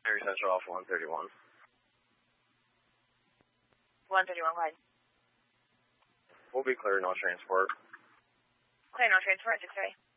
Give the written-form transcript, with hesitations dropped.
Area Central off 131. 131, go ahead. We'll be clear, no transport. Clear, no transport, 6-3.